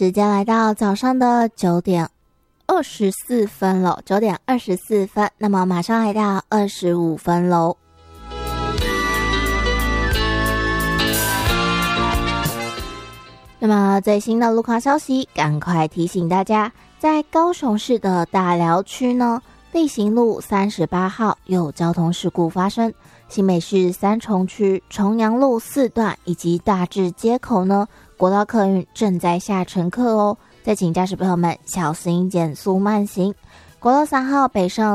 时间来到早上的9:24了，9:24，那么马上来到25分喽。那么最新的路况消息，赶快提醒大家，在高雄市的大寮区呢，力行路38号有交通事故发生，新北市三重区重阳路4段以及大智街口呢，国道客运正在下乘客哦，再请驾驶朋友们小心减速慢行。国道3号北上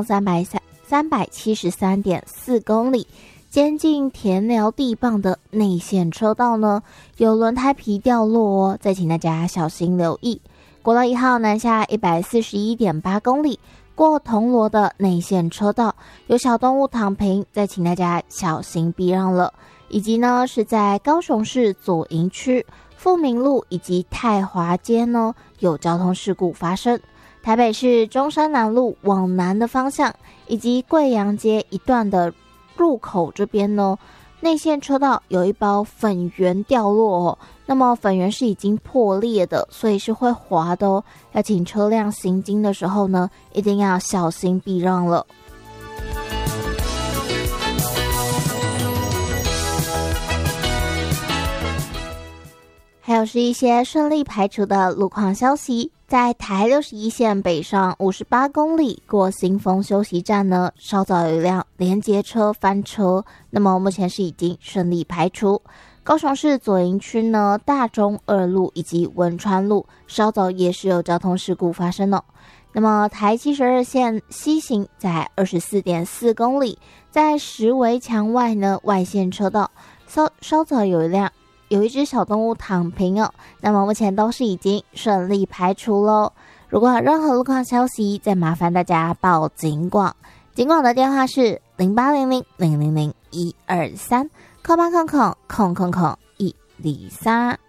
373.4公里，接近田寮地磅的内线车道呢，有轮胎皮掉落哦，再请大家小心留意。国道1号南下141.8公里，过铜锣的内线车道有小动物躺平，再请大家小心避让了。以及呢是在高雄市左营区富民路以及太华街呢有交通事故发生，台北市中山南路往南的方向以及贵阳街一段的入口这边呢，内线车道有一包粉圆掉落哦，那么粉圆是已经破裂的，所以是会滑的哦，要请车辆行经的时候呢，一定要小心避让了。还有是一些顺利排除的路况消息，在台61线北上58公里过新丰休息站呢，稍早有一辆连接车翻车，那么目前是已经顺利排除。高雄市左营区呢，大中二路以及文川路稍早也是有交通事故发生哦。那么台72线西行在24.4公里，在石围墙外呢，外线车道稍早有一只小动物躺平哦，那么目前都是已经顺利排除咯。如果有任何路况消息，再麻烦大家报警广的电话是0800000123，0800000123。